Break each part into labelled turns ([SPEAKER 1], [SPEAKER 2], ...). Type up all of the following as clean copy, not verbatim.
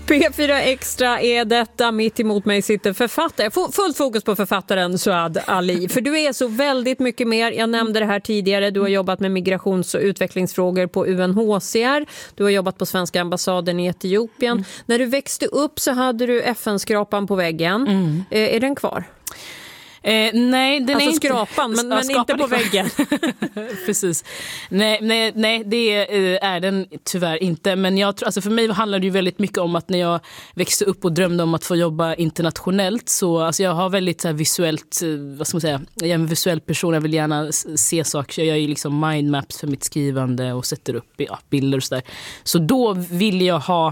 [SPEAKER 1] P4 Extra är detta. Mitt emot mig sitter författare. Fullt fokus på författaren Suad Ali. För du är så väldigt mycket mer. Jag nämnde det här tidigare. Du har jobbat med migrations- och utvecklingsfrågor på UNHCR. Du har jobbat på svenska ambassaden i Etiopien. När du växte upp så hade du FN-skrapan på väggen. Är den kvar?
[SPEAKER 2] Nej, den
[SPEAKER 1] alltså
[SPEAKER 2] är inte
[SPEAKER 1] skrapan, men inte på väggen.
[SPEAKER 2] Precis. Nej, det är den tyvärr inte. Men jag tror, alltså för mig handlar det ju väldigt mycket om att när jag växte upp och drömde om att få jobba internationellt, så alltså jag har väldigt så här visuellt, vad ska man säga, jag är en visuell person, jag vill gärna se saker. Jag gör ju liksom mindmaps för mitt skrivande och sätter upp bilder och sådär. Så då vill jag ha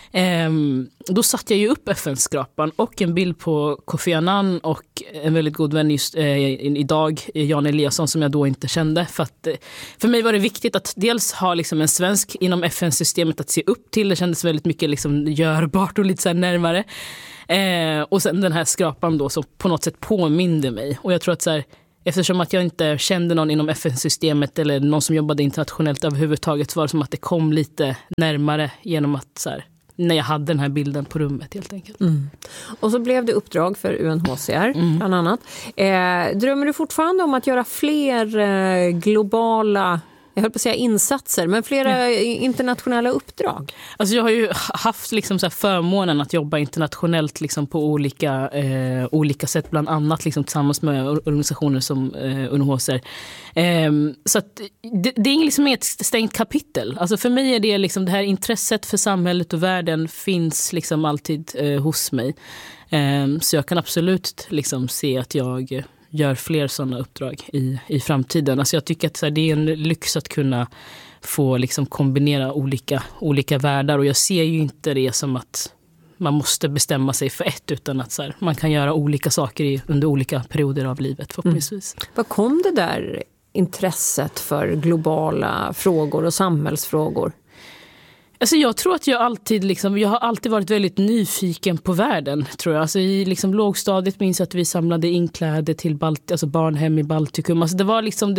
[SPEAKER 2] då satte jag ju upp FN-skrapan och en bild på Kofi Annan och en väldigt god vän just idag, Jan Eliasson, som jag då inte kände. För mig var det viktigt att dels ha liksom en svensk inom FN-systemet att se upp till. Det kändes väldigt mycket liksom görbart och lite så här närmare. Och sen den här skrapan då som på något sätt påminde mig. Och jag tror att så här, eftersom att jag inte kände någon inom FN-systemet eller någon som jobbade internationellt överhuvudtaget, var det som att det kom lite närmare genom att så här, när jag hade den här bilden på rummet helt enkelt.
[SPEAKER 1] Och så blev det uppdrag för UNHCR bland annat. Drömmer du fortfarande om att göra fler globala, jag höll på att säga insatser, men flera internationella uppdrag?
[SPEAKER 2] Alltså jag har ju haft liksom så här förmånen att jobba internationellt liksom på olika sätt, bland annat liksom tillsammans med organisationer som UNHCR. Så att det är liksom ett stängt kapitel. Alltså för mig är det liksom det här intresset för samhället och världen finns liksom alltid hos mig. Så jag kan absolut liksom se att jag gör fler sådana uppdrag i framtiden. Alltså jag tycker att så här, det är en lyx att kunna få liksom kombinera olika världar, och jag ser ju inte det som att man måste bestämma sig för ett, utan att så här, man kan göra olika saker under olika perioder av livet förhoppningsvis.
[SPEAKER 1] Vad kom det där intresset för globala frågor och samhällsfrågor?
[SPEAKER 2] Alltså jag tror att jag har alltid varit väldigt nyfiken på världen, tror jag. Alltså i liksom lågstadiet minns jag att vi samlade in kläder till barnhem i Baltikum. Alltså det var liksom,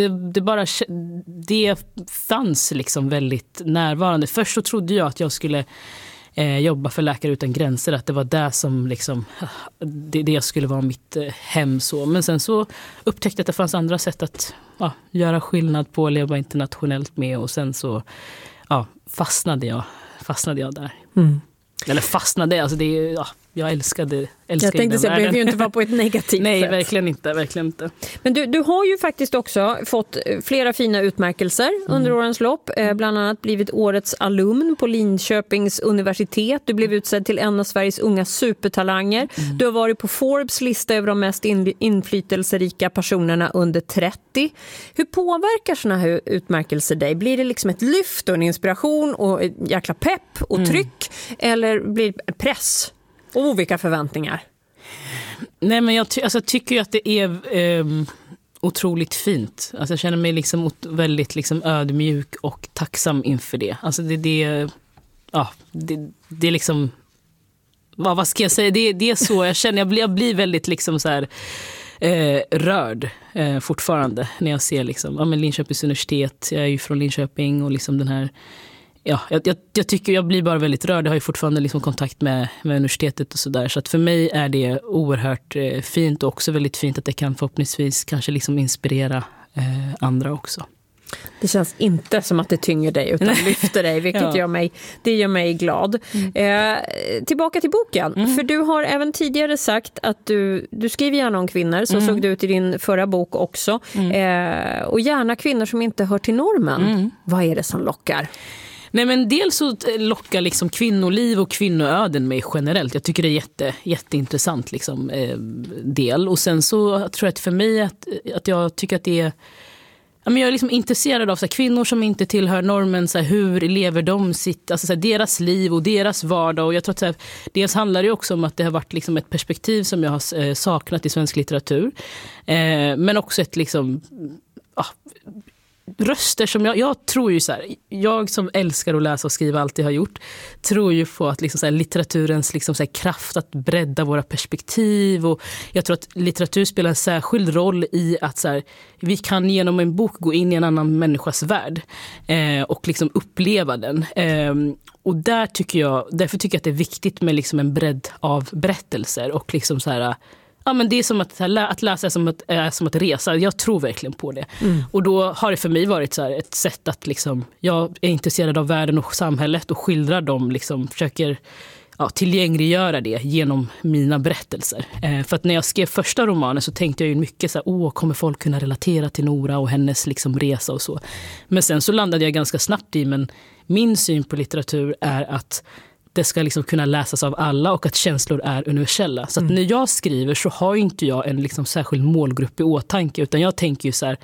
[SPEAKER 2] det fanns liksom väldigt närvarande. Först så trodde jag att jag skulle jobba för Läkare utan gränser, att det var där som liksom, det skulle vara mitt hem så. Men sen så upptäckte jag att det fanns andra sätt att göra skillnad på, leva internationellt med, och sen så fastnade jag där. Eller fastnade, alltså jag älskade
[SPEAKER 1] jag tänkte säga, behöver ju inte vara på ett negativt
[SPEAKER 2] Nej,
[SPEAKER 1] sätt.
[SPEAKER 2] verkligen inte.
[SPEAKER 1] Men du har ju faktiskt också fått flera fina utmärkelser under årens lopp. Bland annat blivit årets alumn på Linköpings universitet. Du blev utsedd till en av Sveriges unga supertalanger. Du har varit på Forbes lista över de mest inflytelserika personerna under 30. Hur påverkar såna här utmärkelser dig? Blir det liksom ett lyft och en inspiration och ett jäkla pepp och tryck? Eller blir det press? Vilka förväntningar?
[SPEAKER 2] Nej, men jag tycker ju att det är otroligt fint. Alltså jag känner mig liksom väldigt liksom ödmjuk och tacksam inför det. Alltså det är liksom, vad ska jag säga? Det är så jag känner. Jag blir väldigt liksom så här rörd fortfarande när jag ser liksom, Linköpings universitet. Jag är ju från Linköping och liksom den här. Jag tycker jag blir bara väldigt rörd. Jag har ju fortfarande liksom kontakt med universitetet och sådär. Så att för mig är det oerhört fint, och också väldigt fint att det kan förhoppningsvis kanske liksom inspirera andra också.
[SPEAKER 1] Det känns inte som att det tynger dig utan lyfter dig, vilket gör mig glad. Tillbaka till boken. För du har även tidigare sagt att du skriver gärna om kvinnor, så såg du ut i din förra bok också. Och gärna kvinnor som inte hör till normen. Vad är det som lockar?
[SPEAKER 2] Nej, men dels så lockar liksom kvinnoliv och kvinnoöden mig generellt. Jag tycker det är jätteintressant liksom, del. Och sen så tror jag att för mig att jag tycker att det är... Jag är liksom intresserad av så här, kvinnor som inte tillhör normen, så här, hur lever de sitt, alltså, så här, deras liv och deras vardag. Och jag tror att så här, dels handlar det också om att det har varit liksom, ett perspektiv som jag har saknat i svensk litteratur. Men också ett liksom... röster som jag tror ju så här, jag som älskar att läsa och skriva, alltid har gjort, tror ju på att liksom så här, litteraturens liksom så här, kraft att bredda våra perspektiv, och jag tror att litteratur spelar en särskild roll i att så här, vi kan genom en bok gå in i en annan människas värld och liksom uppleva den. Och därför tycker jag att det är viktigt med liksom en bredd av berättelser och liksom så här. Ja, men det är som att läsa är som att resa. Jag tror verkligen på det. Och då har det för mig varit så här ett sätt att liksom, jag är intresserad av världen och samhället och skildrar dem, liksom, försöker tillgängliggöra det genom mina berättelser. För att när jag skrev första romanen så tänkte jag ju mycket så här, kommer folk kunna relatera till Nora och hennes liksom resa och så. Men sen så landade jag ganska snabbt i, men min syn på litteratur är att det ska liksom kunna läsas av alla och att känslor är universella. Så att när jag skriver så har ju inte jag en liksom särskild målgrupp i åtanke, utan jag tänker ju så här,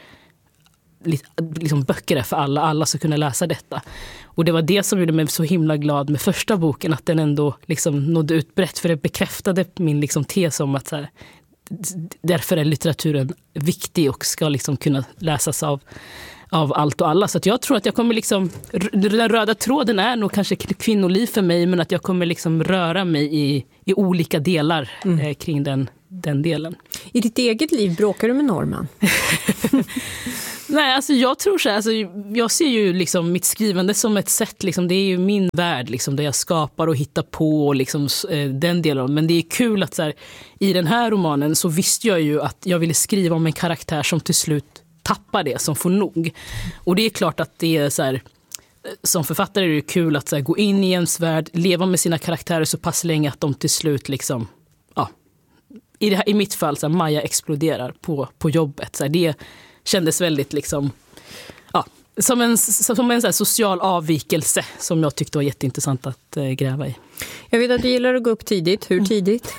[SPEAKER 2] liksom böcker är för alla, alla ska kunna läsa detta. Och det var det som gjorde mig så himla glad med första boken, att den ändå liksom nådde ut brett, för det bekräftade min liksom tes om att så här, därför är litteraturen viktig och ska liksom kunna läsas av allt och alla. Så att jag tror att jag kommer liksom, den röda tråden är nog kanske kvinnoliv för mig, men att jag kommer liksom röra mig i olika delar kring den delen.
[SPEAKER 1] I ditt eget liv, bråkar du med Norman?
[SPEAKER 2] Nej, alltså jag tror så här, alltså jag ser ju liksom mitt skrivande som ett sätt, liksom, det är ju min värld liksom, där jag skapar och hittar på liksom, den delen. Men det är kul att så här, i den här romanen så visste jag ju att jag ville skriva om en karaktär som till slut tappar det, som får nog. Och det är klart att det är så här, som författare är det kul att så här, gå in i ens värld, leva med sina karaktärer så pass länge att de till slut liksom, i mitt fall så här, Maja exploderar på jobbet. Så här, det kändes väldigt liksom, som en så här social avvikelse som jag tyckte var jätteintressant att gräva i. Jag vet att du gillar att gå upp tidigt. Hur tidigt?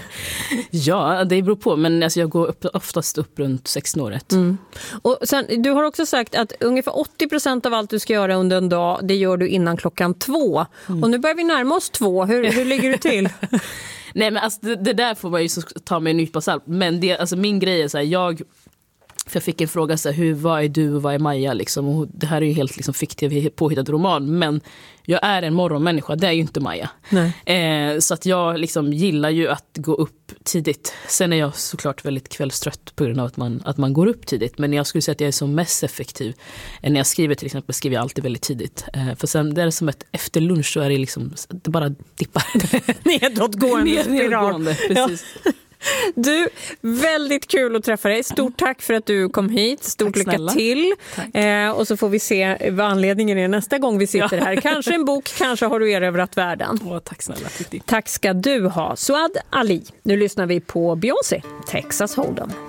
[SPEAKER 2] Ja, det beror på. Men alltså, jag går oftast upp runt 16-året. Och sen, du har också sagt att ungefär 80% av allt du ska göra under en dag, det gör du innan 2:00. Och nu börjar vi närma oss 2. Hur ligger du till? Nej, men alltså, det där får man ju ta med en nypa salt. Men det, alltså, min grej är så här, jag fick en fråga så här, vad är du och vad är Maja liksom? Och det här är ju helt liksom fiktiv påhittad roman, men jag är en morgonmänniska, det är ju inte Maja. Så att jag liksom gillar ju att gå upp tidigt. Sen är jag såklart väldigt kvällstrött på grund av att man går upp tidigt, men jag skulle säga att jag är som mest effektiv när jag skriver, till exempel skriver jag alltid väldigt tidigt. För sen det är som ett efter lunch så är det liksom, det bara dippar nedåtgående spiral. Precis. Ja. Du, väldigt kul att träffa dig. Stort tack för att du kom hit. Stort tack, lycka till. Och så får vi se vad anledningen är nästa gång vi sitter här. Kanske en bok, kanske har du erövrat världen. Tack snälla. Tack ska du ha. Suad Ali. Nu lyssnar vi på Beyoncé, Texas Hold'em.